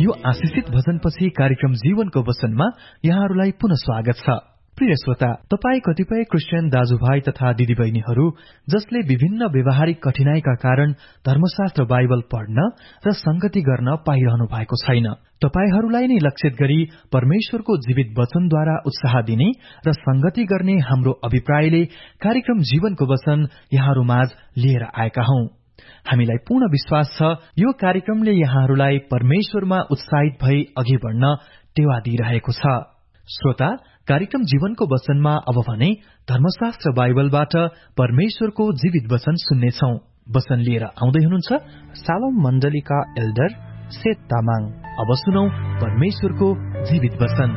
यो आशिषित भजनपछि कार्यक्रम जीवनको वचनमा यहाँहरूलाई पुनः स्वागत छ। प्रिय श्रोता, तपाई कतिपय क्रिस्चियन दाजुभाइ तथा दिदीबहिनीहरू जसले विभिन्न व्यवहारिक कठिनाईका कारण धर्मशास्त्र बाइबल पढ्न र संगति गर्न पाइरहनु भएको छैन। तपाईहरूलाई नै लक्षित गरी परमेश्वरको जीवित वचनद्वारा उत्साह दिने र संगति गर्ने हाम्रो अभिप्रायले कार्यक्रम जीवनको वचन यहाँहरू माझ लिएर आएका हौं। हामीलाई पूर्ण विश्वास छ यो कार्यक्रमले यहाँहरूलाई परमेश्वरमा उत्साहित भई अघि बढ्न टेवा दिइरहेको छ। श्रोता, कार्यक्रम जीवनको वचनमा अब भने धर्मशास्त्र बाइबलबाट परमेश्वरको जीवित वचन सुन्नेछौं। वचन लिएर आउँदै हुनुहुन्छ सालोम मण्डलीका एल्डर सेत तामाङ। अब सुनौ परमेश्वरको जीवित वचन।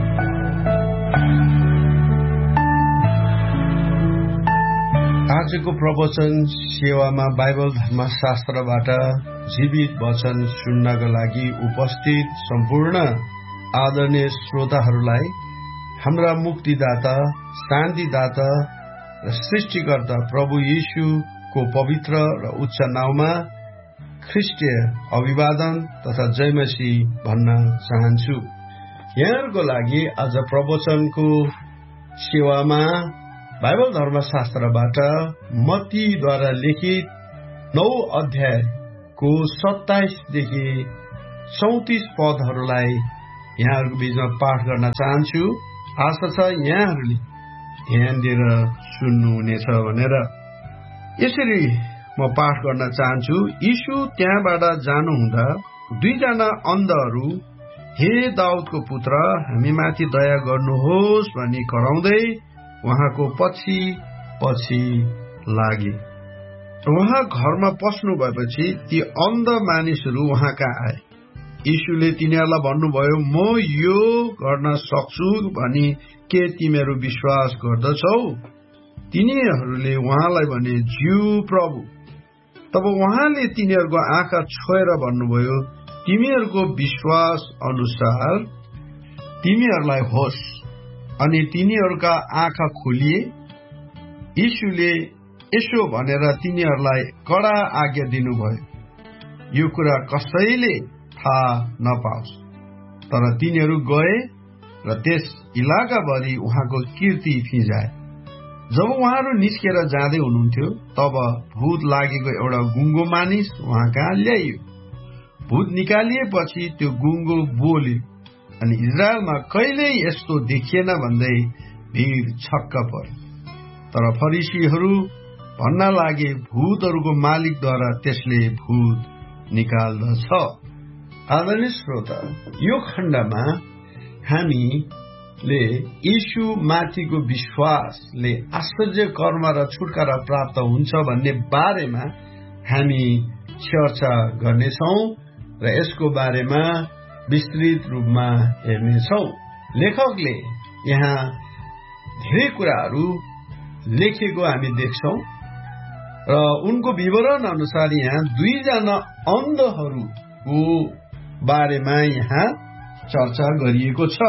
आजको प्रवचन सेवामा बाइबल धर्मशास्त्रबाट जीवित वचन सुन्नका लागि उपस्थित सम्पूर्ण आदरणीय श्रोताहरूलाई हाम्रा मुक्तिदाता, शान्तिदाता र सृष्टिकर्ता प्रभु येशूको पवित्र र उच्च नाममा ख्रिस्टीय अभिवादन तथा जय मसीह भन्न चाहन्छु। यहाँहरूको लागि आज प्रवचनको सेवामा बाइबल धर्मशास्त्रबाट मत्तीद्वारा लिखित 9 अध्यायको 27 देखि 34 पदहरूलाई यहाँहरूको बीचमा पाठ गर्न चाहन्छु। आशा छ यहाँहरूले ध्यान दिएर सुन्नुहुनेछ भनेर। यसरी म पाठ गर्न चाहन्छु। यीशु त्यहाँबाट जानुहुँदा 2 जना अन्धहरू, हे दाउदको पुत्र, हामीमाथि दया गर्नुहोस् भनी कराउँदै उहाँको पछि पछि लागे। उहाँ घरमा पस्नु भएपछि ती अन्ध मानिसहरू उहाँ कहाँ आए। यीशुले तिनीहरूलाई भन्नुभयो, म यो गर्न सक्छु भनी के तिमीहरू विश्वास गर्दछौ? तिनीहरूले उहाँलाई भने, ज्यू प्रभु। तब उहाँले तिनीहरूको आँखा छोएर भन्नुभयो, तिमीहरूको विश्वास अनुसार तिमीहरूलाई होस्। अनि तिनीहरूका आँखा खोलिए। यीशुले यसो भनेर तिनीहरूलाई कडा आज्ञा दिनुभयो, यो कुरा कसैले थाहा नपाओस्। तर तिनीहरू गए र त्यस इलाकाभरि उहाँको कीर्ति फिंजाए। जब उहाँहरू निस्केर जाँदै हुनुहुन्थ्यो तब भूत लागेको एउटा गुङ्गो मानिस उहाँ कहाँ ल्याइयो। भूत निकालिएपछि त्यो गुङ्गो बोल्यो अनि इजरायलमा कहिल्यै यस्तो देखिएन भन्दै भिड छक्क पर्यो। तर फरिसीहरू भन्न लागे, भूतहरूको मालिकद्वारा त्यसले भूत निकाल्दछ। आदरणीय श्रोता, यो खण्डमा हामीले यीशु माथिको विश्वासले आश्चर्य कर्म र छुटकारा प्राप्त हुन्छ भन्ने बारेमा हामी चर्चा गर्नेछौँ र यसको बारेमा विस्तृत रूपमा हेर्नेछौँ। लेखकले यहाँ धेरै कुराहरू लेखेको हामी देख्छौँ र उनको विवरण अनुसार यहाँ 2 जना अन्धहरूको बारेमा यहाँ चर्चा गरिएको छ।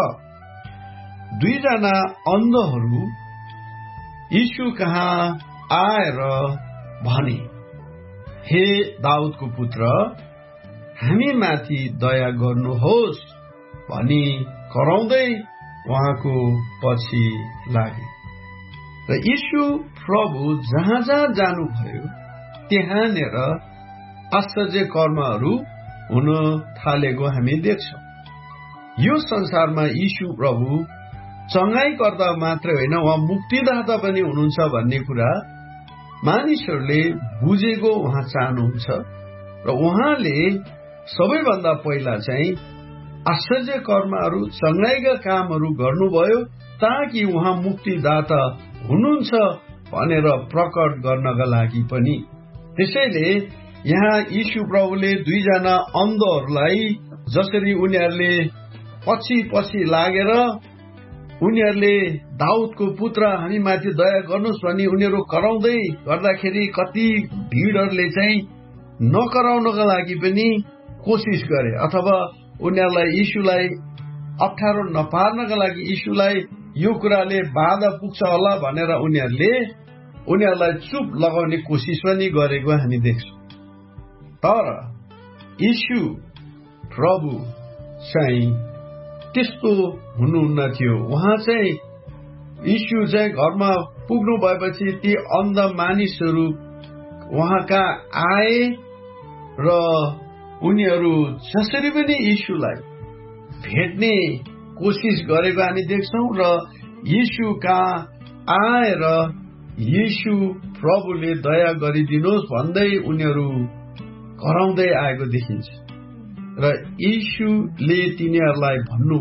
2 जना अन्धहरू यीशु कहाँ आएर भने, हे दाउदको पुत्र, हामी माथि दया गर्नुहोस् भनी कराउँदै उहाँको पछि लागे। र यीशु प्रभु जहाँ जहाँ जानुभयो त्यहाँनिर आश्चर्य कर्महरू हुन थालेको हामी देख्छौँ। यो संसारमा यीशु प्रभु चंगाई गर्दा मात्रै होइन, उहाँ मुक्तिदाता पनि हुनुहुन्छ भन्ने कुरा मानिसहरूले बुझेको उहाँ चाहनुहुन्छ र उहाँले सबैभन्दा पहिला चाहिँ आश्चर्य कर्महरू, चंगाईका कामहरू गर्नुभयो ताकि उहाँ मुक्तिदाता हुनुहुन्छ भनेर प्रकट गर्नका लागि पनि। त्यसैले यहाँ यीशु प्रभुले 2 जना अन्धहरूलाई जसरी उनीहरूले पछि पछि लागेर उनीहरूले दाउदको पुत्र हामी माथि दया गर्नुहोस् भनी उनीहरू कराउँदै गर्दाखेरि कति भिडहरूले चाहिँ नकराउनका लागि पनि कोसिस गरे, अथवा उनीहरूलाई यीशुलाई अप्ठ्यारो नपार्नका लागि यीशुलाई यो कुराले बाधा पुग्छ होला भनेर उनीहरूलाई चुप लगाउने कोसिस पनि गरेको हामी देख्छौँ। तर यीशु प्रभु चाहिँ त्यस्तो हुनुहुन्न थियो। उहाँ चाहिँ यीशु चाहिँ घरमा पुग्नु भएपछि ती अन्ध मानिसहरू उहाँ कहाँ आए र उनीहरू जसरी पनि यीशुलाई भेट्ने कोसिस गरेको हामी देख्छौं र यीशु कहाँ आएर यीशु प्रभुले दया गरिदिनुहोस् भन्दै उनीहरू कराउँदै आएको देखिन्छ र यीशुले तिनीहरूलाई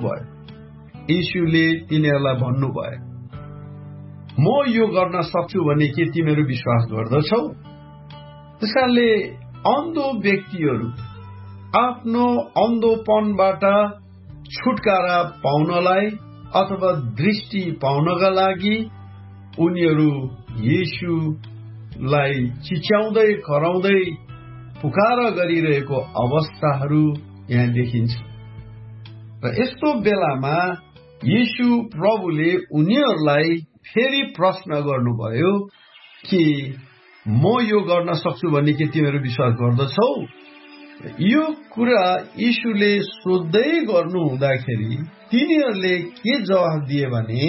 भन्नुभयो म यो गर्न सक्छु भने के तिमीहरू विश्वास गर्दछौ? त्यसकारणले अन्धो व्यक्तिहरू आफ्नो अन्धोपनबाट छुटकारा पाउनलाई अथवा दृष्टि पाउनका लागि उनीहरू येशूलाई चिच्याउँदै कराउँदै पुकार गरिरहेको अवस्थाहरू यहाँ देखिन्छ। र यस्तो बेलामा येशू प्रभुले उनीहरूलाई फेरि प्रश्न गर्नुभयो कि म यो गर्न सक्छु भन्ने के तिमीहरू विश्वास गर्दछौ? यो कुरा यीशुले सोध्दै गर्नु हुँदाखेरि तिनीहरूले के जवाफ दिए भने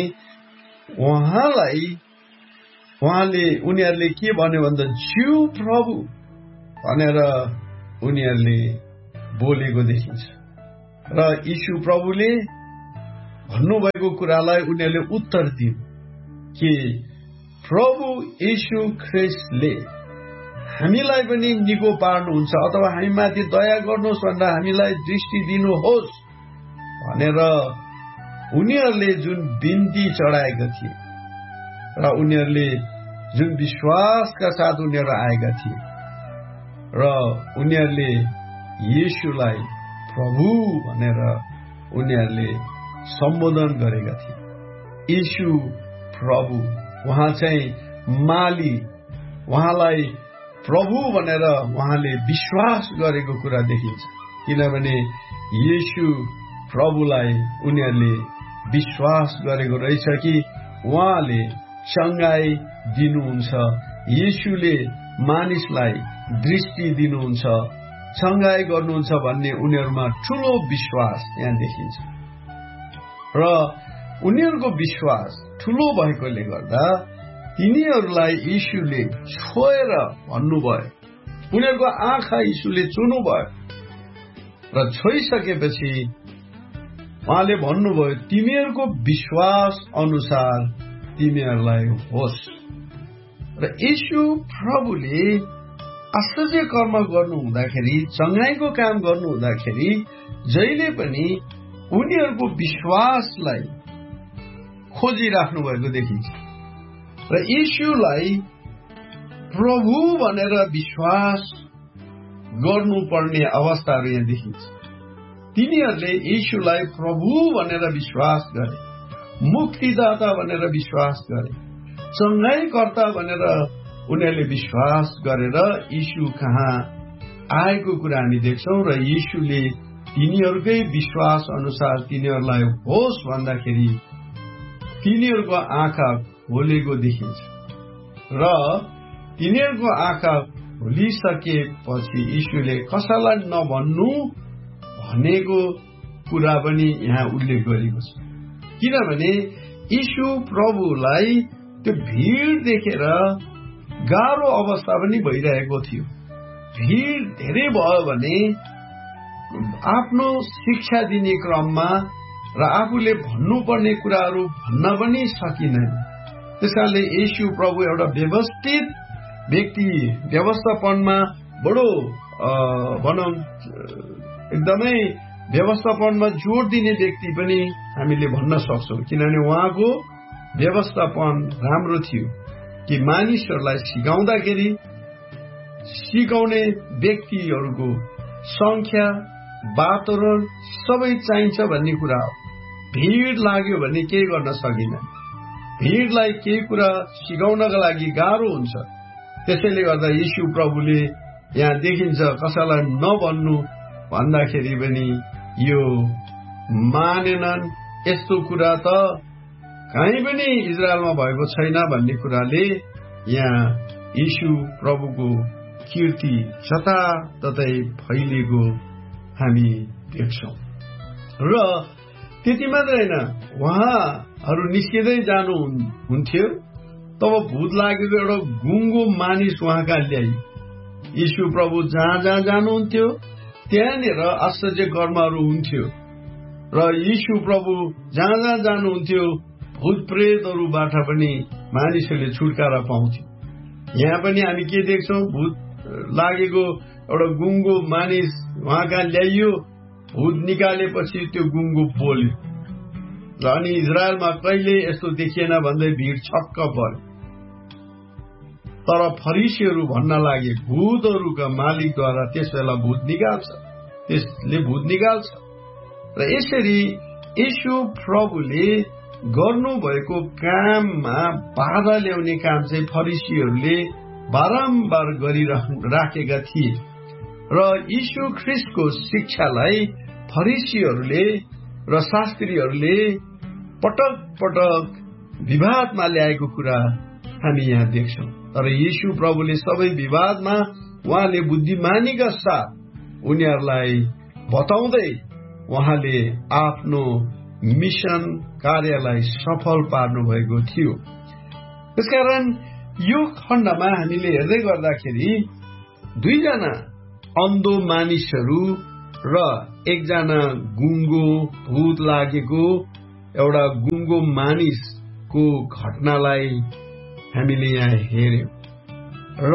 उनीहरूले के भन्यो भन्दा ज्यू प्रभु भनेर उनीहरूले बोलेको देखिन्छ र यीशु प्रभुले भन्नुभएको कुरालाई उनीहरूले उत्तर दिए कि प्रभु यीशु ख्रिस्टले हामीलाई पनि निको पार्नुहुन्छ अथवा हामीमाथि दया गर्नुहोस् भनेर हामीलाई दृष्टि दिनुहोस् भनेर उनीहरूले जुन बिन्ती चढाएका थिए र उनीहरूले जुन विश्वासका साथ उनीहरू आएका थिए र उनीहरूले येशूलाई प्रभु भनेर उनीहरूले सम्बोधन गरेका थिए। येशू प्रभु, उहाँ चाहिँ माली, उहाँलाई प्रभु भनेर उहाँले विश्वास गरेको कुरा देखिन्छ किनभने येशू प्रभुलाई उनीहरूले विश्वास गरेको रहेछ कि उहाँले चंगाई दिनुहुन्छ, येशूले मानिसलाई दृष्टि दिनुहुन्छ, चंगाई गर्नुहुन्छ भन्ने उनीहरूमा ठूलो विश्वास यहाँ देखिन्छ र उनीहरूको विश्वास ठूलो भएकोले गर्दा तिनीहरूलाई यीशुले छोएर भन्नुभयो। उनीहरूको आँखा यीशुले चुन्नुभयो र छोइसकेपछि उहाँले भन्नुभयो तिमीहरूको विश्वास अनुसार तिमीहरूलाई होस्। र यीशु प्रभुले आश्चर्य कर्म गर्नु हुँदाखेरि, चंगाईको काम गर्नु हुँदाखेरि जहिले पनि उनीहरूको विश्वासलाई खोजिराख्नु भएको देखिन्छ र यीशुलाई प्रभु भनेर विश्वास गर्नुपर्ने अवस्थाहरू यहाँ देखिन्छ। तिनीहरूले यीशुलाई प्रभु भनेर विश्वास गरे, मुक्तिदाता भनेर विश्वास गरे, चंगाईकर्ता भनेर उनीहरूले विश्वास गरेर यीशु कहाँ आएको कुरा हामी देख्छौं र यीशुले तिनीहरूकै विश्वास अनुसार तिनीहरूलाई होस् भन्दाखेरि तिनीहरूको आँखा खोलेको देखिन्छ र तिनीहरूको आँखा खोलिसकेपछि यीशुले कसैलाई नभन्नु भनेको कुरा पनि यहाँ उल्लेख गरेको छ किनभने यीशु प्रभुलाई त्यो भीड़ देखेर गाह्रो अवस्था पनि भइरहेको थियो। भीड़ धेरै भयो भने आफ्नो शिक्षा दिने क्रममा र आफूले भन्नुपर्ने कुराहरू भन्न पनि सकिँदैन। त्यसकारणले यीशु प्रभु एउटा व्यवस्थित व्यक्ति, व्यवस्थापनमा बडो भनौं एकदमै व्यवस्थापनमा जोड दिने व्यक्ति पनि हामीले भन्न सक्छौं किनभने उहाँको व्यवस्थापन राम्रो थियो कि मानिसहरूलाई सिकाउँदाखेरि सिकाउने व्यक्तिहरूको संख्या, वातावरण सबै चाहिन्छ भन्ने कुरा हो। भीड़ लाग्यो भने केही गर्न सकिन्न। भीड़लाई केही कुरा सिकाउनका लागि गाह्रो हुन्छ। त्यसैले गर्दा यीशु प्रभुले यहाँ देखिन्छ कसैलाई नभन्नु भन्दाखेरि पनि यो मानेनन्। यस्तो कुरा त कहीँ पनि इजरायलमा भएको छैन भन्ने कुराले यहाँ यीशु प्रभुको कीर्ति जताततै फैलिएको हामी देख्छौं। र त्यति मात्रै होइन, उहाँहरू निस्किँदै जानुहुन्थ्यो, तब भूत लागेको एउटा गुङ्गो मानिस उहाँ कहाँ ल्याइ। यीशु प्रभु जहाँ जहाँ जानुहुन्थ्यो त्यहाँनिर आश्चर्य कर्महरू हुन्थ्यो, र यीशु प्रभु जहाँ जहाँ जानुहुन्थ्यो भूत प्रेतहरूबाट पनि मानिसहरूले छुटकारा पाउँथ्यो। यहाँ पनि हामी के देख्छौँ? भूत लागेको एउटा गुङ्गो मानिस उहाँ कहाँ ल्याइयो, भूत निकालेपछि त्यो गुङ्गो बोल्यो, र अनि इजरायलमा कहिले यस्तो देखिएन भन्दै भिड छक्क पर्यो। तर फरिसीहरू भन्न लागे, भूतहरूका मालिकद्वारा त्यस बेला त्यसले भूत निकाल्छ। र यसरी यीशु प्रभुले गर्नुभएको काममा बाधा ल्याउने काम चाहिँ फरिसीहरूले बारम्बार गरिराखेका थिए, र यीशु ख्रीष्टको शिक्षालाई फरिसीहरूले र शास्त्रीहरूले पटक पटक विवादमा ल्याएको कुरा हामी यहाँ देख्छौँ। तर यीशु प्रभुले सबै विवादमा उहाँले बुद्धिमानीका साथ उनीहरूलाई बताउँदै उहाँले आफ्नो मिशन कार्यलाई सफल पार्नु भएको थियो। त्यसकारण यो खण्डमा हामीले हेर्दै गर्दाखेरि दुईजना अन्धो मानिसहरू र एकजना गुङ्गो भूत लागेको एउटा गुङ्गो मानिसको घटनालाई हामीले यहाँ हेर्यौं, र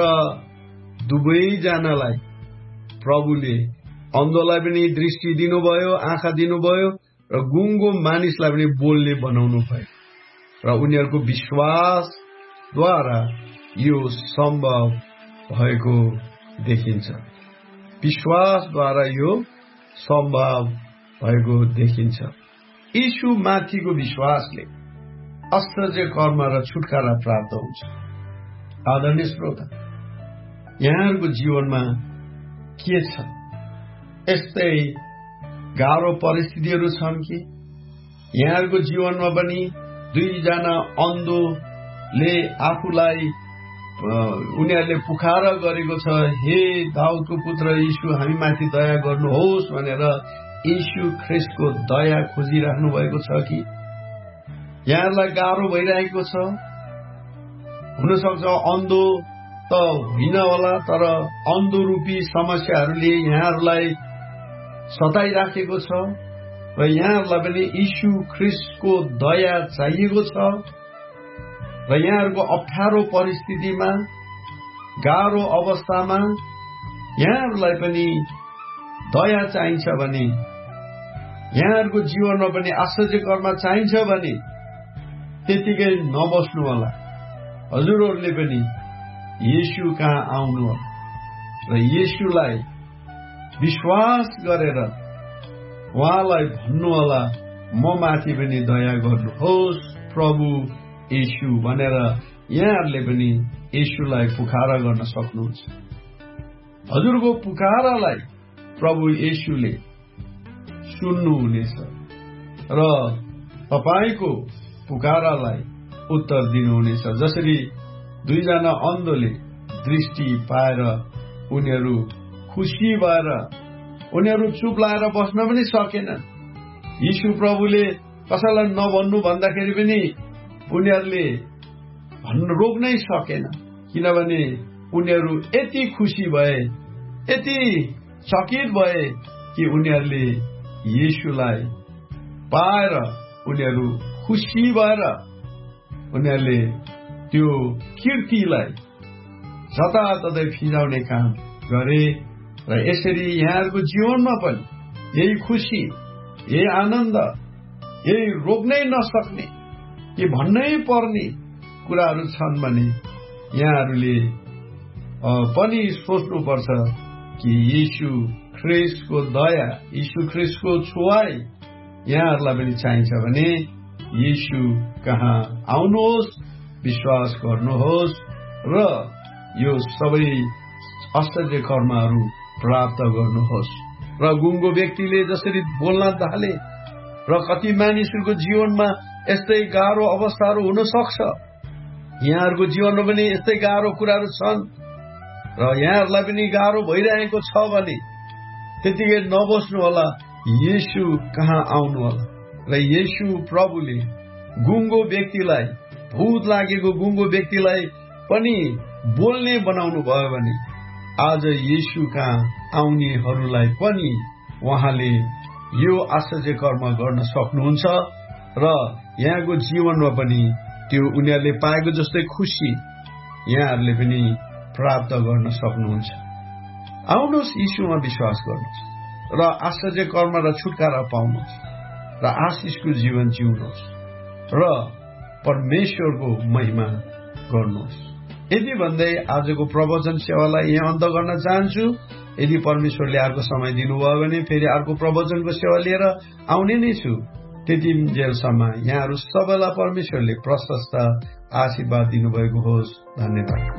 दुवैजनालाई प्रभुले अन्धोलाई पनि दृष्टि दिनुभयो, आँखा दिनुभयो, र गुङ्गो मानिसलाई पनि बोल्ने बनाउनु भयो, र उनीहरूको विश्वासद्वारा यो सम्भव भएको देखिन्छ। विश्वासद्वारा यो सम्भव भएको देखिन्छ। यीशु माथिको विश्वासले आश्चर्य कर्म र छुटकारा प्राप्त हुन्छ। आदरणीय श्रोता, यहाँहरूको जीवनमा के छ? यस्तै गाह्रो परिस्थितिहरू छन् कि? यहाँहरूको जीवनमा पनि दुईजना अन्धोले आफूलाई उनीहरूले पुकारा गरेको छ, हे दाउदको पुत्र यीशु, हामी माथि दया गर्नुहोस् भनेर यीशु ख्रीष्टको दया खोजिराख्नु भएको छ कि? यहाँहरूलाई गाह्रो भइरहेको छ? हुनसक्छ अन्धो त होइन होला, तर अन्धो रूपी समस्याहरूले यहाँहरूलाई सताइराखेको छ, र यहाँहरूलाई पनि यीशु ख्रीष्टको दया चाहिएको छ, र यहाँहरूको अप्ठ्यारो परिस्थितिमा, गाह्रो अवस्थामा यहाँहरूलाई पनि दया चाहिन्छ भने, यहाँहरूको जीवनमा पनि आश्चर्य कर्म चाहिन्छ भने त्यतिकै नबस्नु होला। हजुरहरूले पनि येशू कहाँ आउनु होला र येशूलाई विश्वास गरेर उहाँलाई भन्नु होला, म माथि पनि दया गर्नुहोस् प्रभु येशू भनेर यहाँहरूले पनि येशूलाई पुकारा गर्न सक्नुहुन्छ। हजुरको पुकारालाई प्रभु येशूले सुन्नुहुनेछ र तपाईको पुकारालाई उत्तर दिनुहुनेछ। जसरी दुईजना अन्धोले दृष्टि पाएर उनीहरू खुसी भएर उनीहरू चुप लाएर बस्न पनि सकेनन्। यीशु प्रभुले कसैलाई नभन्नु भन्दाखेरि पनि उनीहरूले भन्न रोक्नै सकेन, किनभने उनीहरू यति खुसी भए, यति चकित भए कि उनीहरूले येशूलाई पाएर उनीहरू खुसी भएर उनीहरूले त्यो कीर्तिलाई जताततै फिजाउने काम गरे। र यसरी यहाँहरूको जीवनमा पनि यही खुसी, यही आनन्द, यही रोक्नै नसक्ने, कि भन्नै पर्ने कुराहरू छन् भने यहाँहरूले पनि सोच्नुपर्छ कि यीशु ख्रीष्टको दया, यीशु ख्रीष्टको छुवाई यहाँहरूलाई पनि चाहिन्छ भने यीशु कहाँ आउनुहोस्, विश्वास गर्नुहोस् र यो सबै आश्चर्य कर्महरू प्राप्त गर्नुहोस्। र गुङ्गो व्यक्तिले जसरी बोल्न थाले र कति मानिसहरूको जीवनमा यस्तै गाह्रो अवस्थाहरू हुन सक्छ, यहाँहरूको जीवनमा पनि यस्तै गाह्रो कुराहरू छन् र यहाँहरूलाई पनि गाह्रो भइरहेको छ भने त्यतिकै नबस्नु होला। येशू कहाँ आउनु होला र येशू प्रभुले गुङ्गो व्यक्तिलाई, भूत लागेको गुङ्गो व्यक्तिलाई पनि बोल्ने बनाउनु भयो भने आज येशू कहाँ आउनेहरूलाई पनि उहाँले यो आश्चर्य कर्म गर्न सक्नुहुन्छ र यहाँको जीवनमा पनि त्यो उनीहरूले पाएको जस्तै खुसी यहाँहरूले पनि प्राप्त गर्न सक्नुहुन्छ। आउनुहोस्, यीशुमा विश्वास गर्नुहोस् र आश्चर्य कर्म र छुटकारा पाउनुहोस् र आशिषको जीवन जिउनुहोस् र परमेश्वरको महिमा गर्नुहोस्। यदि भन्दै आजको प्रवचन सेवालाई यहाँ अन्त गर्न चाहन्छु। यदि परमेश्वरले अर्को समय दिनुभयो भने फेरि अर्को प्रवचनको सेवा लिएर आउने नै छु। त्यति जेलसम्म यहाँहरू सबैलाई परमेश्वरले प्रशस्त आशीर्वाद दिनुभएको होस्। धन्यवाद।